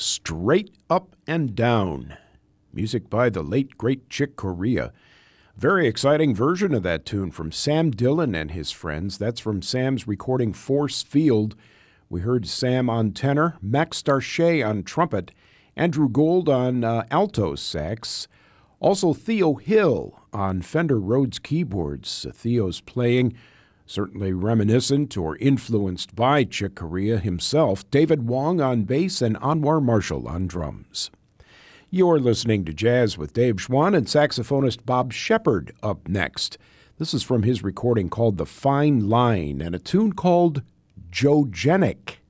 Straight Up and Down. Music by the late, great Chick Corea. Very exciting version of that tune from Sam Dillon and his friends. That's from Sam's recording Force Field. We heard Sam on tenor, Max Starchet on trumpet, Andrew Gold on alto sax, also Theo Hill on Fender Rhodes keyboards. Theo's playing certainly reminiscent or influenced by Chick Corea himself. David Wong on bass and Anwar Marshall on drums. You're listening to Jazz with Dave Schwann and saxophonist Bob Shepard up next. This is from his recording called The Fine Line and a tune called Joe Genic.